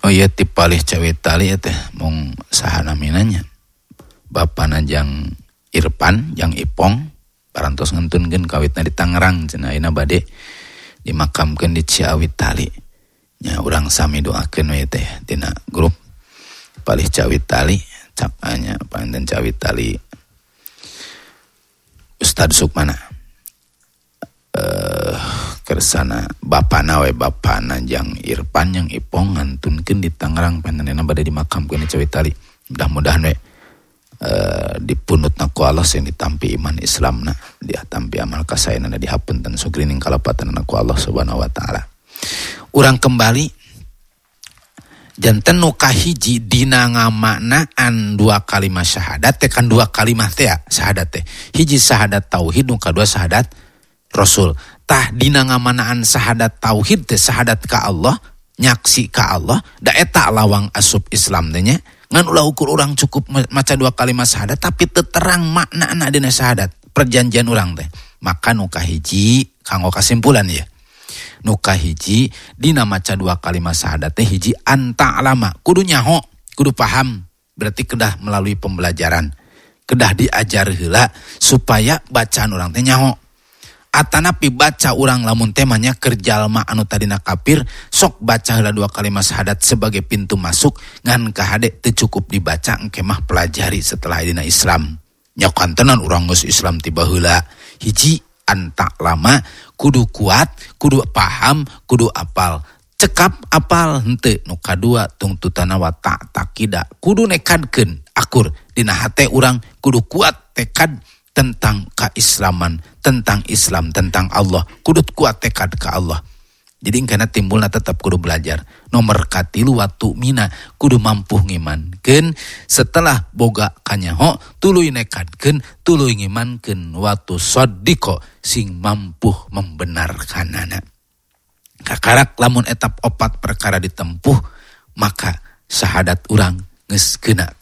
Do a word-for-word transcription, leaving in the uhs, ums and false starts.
Oh iya tipalih cawit tali teh mong sahana minanya. Bapana jang Irpan jang Ipong parantos ngentunkeun kawitna di Tangerang cenah ayeuna bade dimakamkeun di Ciawi Tali. Nya urang sami doakeun we teh dina grup palih Cawit Tali cak anya panten Cawit Tali Ustad Sukmana. Eh kersana bapana we bapana jang Irpan jang Ipong ngantunkeun di Tangerang pantenna bade dimakamkeun di Cawit Tali. Mudah-mudahan we Uh, dipunutna ku Allah sing ditampi iman Islamna, dia tampi amal kasayanana dihapunten sugrining kalapatanna ku Allah Subhanahu wa taala. Urang kembali janten nu kahiji dina ngamaknaan dua kalimat syahadat teh kan dua kalimat teh ya syahadat teh. Hiji syahadat tauhid nu kadua syahadat rasul. Tah dina ngamaknaan syahadat tauhid teh syahadat ka Allah, nyaksi ka Allah, da eta lawang asup Islam teh nya. Ngan ulah ukur orang cukup maca dua kalimat syahadat tapi teu terang makna dina syahadat perjanjian orang teh. Maka nu kahiji kanggo kasimpulan ya. Nu kahiji dina maca dua kalimat syahadat teh hiji anta alama kudu nyaho, kudu paham. Berarti kedah melalui pembelajaran. Kedah diajar heula supaya bacaan orang teh nyaho. Atanapi baca urang lamun temanya kerjalma anu tadina kafir sok baca heula dua kalimat syahadat sebagai pintu masuk ngan kahade teu cukup dibaca engke mah pelajari setelah dina Islam. Nyakantenan urang geus Islam tiba heula hiji anta lama kudu kuat, kudu paham, kudu apal. Cekap apal henteu. Nu kadua tungtutana wa ta takida kudu nekadkeun akur dina hate urang kudu kuat tekad tentang keislaman, tentang Islam, tentang Allah. Kudu kuat tekad ke Allah. Jadi karena timbulna tetap kudu belajar. Nomor katilu watu mina kudu mampu ngimankeun setelah boga kanyaho tuluy nekadkeun, tuluy ngimankeun watu sodiko sing mampu membenarkanana. Kakarak lamun etap opat perkara ditempuh maka syahadat urang geus keuna